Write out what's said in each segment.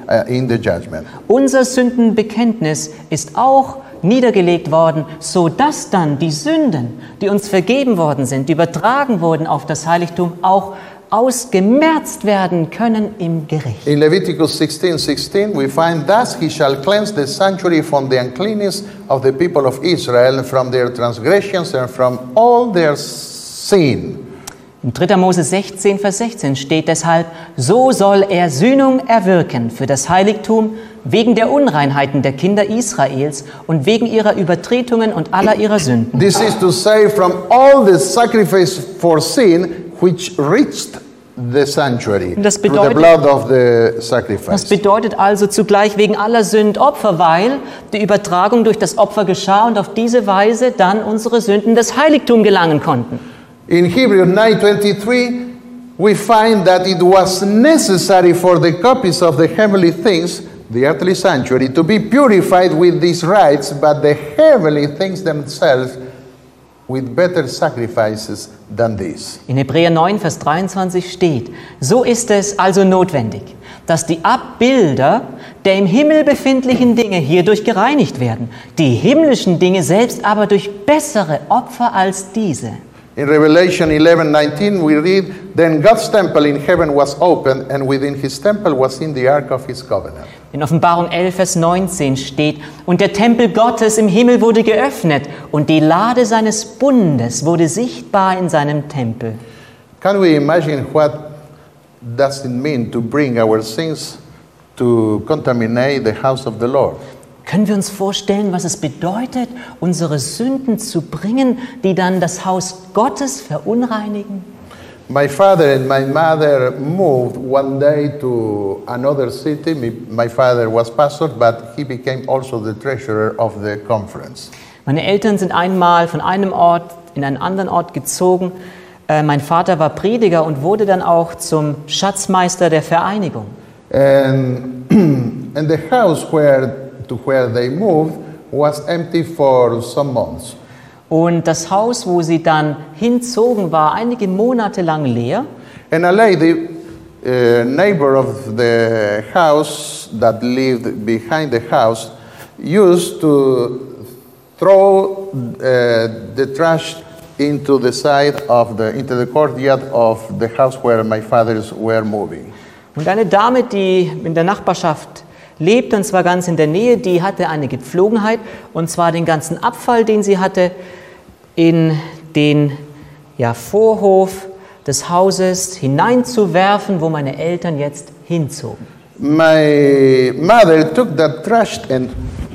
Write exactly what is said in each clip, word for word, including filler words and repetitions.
uh, in the judgment. Unser Sündenbekenntnis ist auch niedergelegt worden, so dass dann die Sünden, die uns vergeben worden sind, die übertragen wurden auf das Heiligtum, auch ausgemerzt werden können im Gericht. In Leviticus sixteen sixteen, we find, thus he shall cleanse the sanctuary from the uncleanness of the people of Israel, from their transgressions and from all their sin. Im dritter Mose sechzehn, Vers sechzehn steht deshalb, so soll er Sühnung erwirken für das Heiligtum wegen der Unreinheiten der Kinder Israels und wegen ihrer Übertretungen und aller ihrer Sünden. This is to say, from all the sacrifice for sin which reached the sanctuary Das through the bedeutet- blood of the Das sacrifice. bedeutet also zugleich wegen aller Sünden Opfer, weil die Übertragung durch das Opfer geschah und auf diese Weise dann unsere Sünden in das Heiligtum gelangen konnten. In Hebrews nine twenty-three, we find that it was necessary for the copies of the heavenly things, the earthly sanctuary, to be purified with these rites, but the heavenly things themselves with better sacrifices than these. In Hebräer neun, Vers dreiundzwanzig steht, so ist es also notwendig, dass die Abbilder der im Himmel befindlichen Dinge hierdurch gereinigt werden, die himmlischen Dinge selbst aber durch bessere Opfer als diese. In Revelation eleven nineteen, we read, then God's temple in heaven was opened, and within his temple was in the ark of his covenant. In Offenbarung elf, Vers neunzehn steht, und der Tempel Gottes im Himmel wurde geöffnet und die Lade seines Bundes wurde sichtbar in seinem Tempel. Can we imagine what does it mean to bring our sins to contaminate the house of the Lord? Können wir uns vorstellen, was es bedeutet, unsere Sünden zu bringen, die dann das Haus Gottes verunreinigen? My father and my mother moved one day to another city. Me- My father was pastor, but he became also the treasurer of the conference. Meine Eltern sind einmal von einem Ort in einen anderen Ort gezogen. Äh, mein Vater war Prediger und wurde dann auch zum Schatzmeister der Vereinigung. And, and the house where, to where they moved was empty for some months. Und das Haus, wo sie dann hinzogen, war einige Monate lang leer. And a lady, uh, neighbor of the house that lived behind the house, used to throw uh, the trash into the side of the into the courtyard of the house where my fathers were moving. Und eine Dame, die in der Nachbarschaft lebte, und zwar ganz in der Nähe, die hatte eine Gepflogenheit, und zwar den ganzen Abfall, den sie hatte, in den ja, Vorhof des Hauses hineinzuwerfen, wo meine Eltern jetzt hinzogen. My mother took that trash and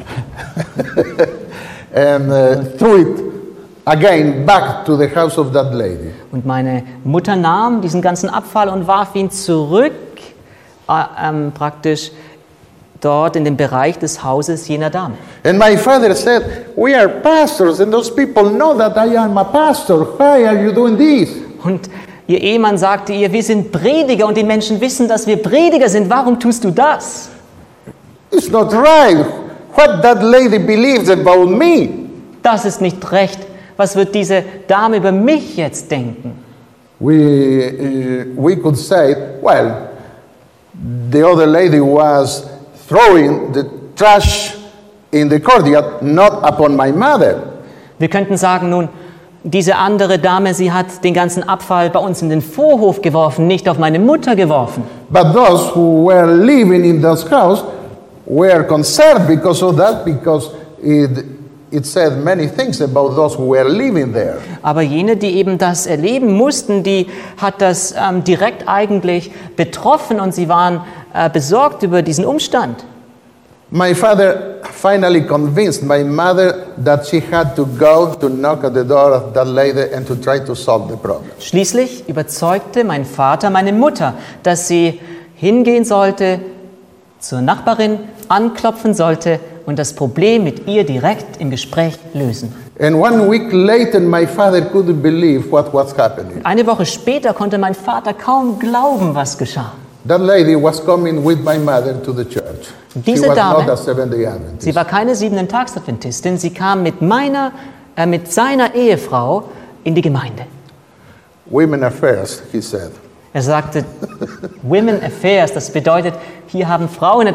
and uh, threw it again back to the house of that lady. Und meine Mutter nahm diesen ganzen Abfall und warf ihn zurück, äh, ähm, praktisch dort in den Bereich des Hauses jener Dame. And my father said, "We are pastors, and those people know that I am a pastor. Why are you doing this?" Und ihr Ehemann sagte ihr, wir sind Prediger und die Menschen wissen, dass wir Prediger sind. Warum tust du das? It's not right. What that lady believes about me. Das ist nicht recht. Was wird diese Dame über mich jetzt denken? We, uh, we could say, well, the other lady was throwing the trash in the courtyard, not upon my mother. Wir könnten sagen, nun, diese andere Dame, sie hat den ganzen Abfall bei uns in den Vorhof geworfen, nicht auf meine Mutter geworfen. But those who were living in this house were concerned because of that, because it, it said many things about those who were living there. Aber jene, die eben das erleben mussten, die hat das ähm, direkt eigentlich betroffen und sie waren äh, besorgt über diesen Umstand. My father finally convinced my mother that she had to go to knock at the door of that lady and to try to solve the problem. Schließlich überzeugte mein Vater meine Mutter, dass sie hingehen sollte, zur Nachbarin anklopfen sollte und das Problem mit ihr direkt im Gespräch lösen. And one week later, my father couldn't believe what was happening. Eine Woche später konnte mein Vater kaum glauben, was geschah. That lady was coming with my mother to the church. Diese She was Dame- not a Seventh-day Adventist. Sie war keine Siebenten-Tags-Adventistin, sie kam mit meiner, äh, mit seiner Ehefrau in die Gemeinde. Women affairs, he said. Er sagte, Women Affairs, das bedeutet, hier haben Frauen